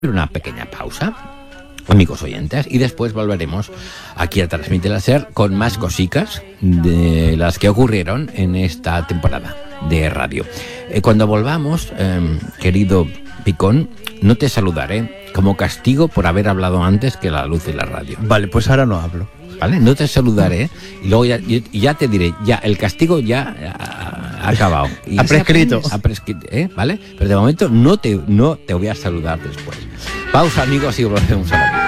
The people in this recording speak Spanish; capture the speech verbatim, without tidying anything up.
una pequeña pausa, amigos oyentes, y después volveremos aquí a Transmite la SER con más cositas de las que ocurrieron en esta temporada de radio. Eh, cuando volvamos, eh, querido Picón, no te saludaré como castigo por haber hablado antes que la luz de la radio. Vale, pues ahora no hablo. ¿Vale? No te saludaré y luego ya, y ya te diré, ya el castigo ya ha, ha acabado. Y ha prescrito. Ha prescrito, ¿eh? ¿Vale? Pero de momento no te, no te voy a saludar después. Pausa, amigos, y volvemos a la vida.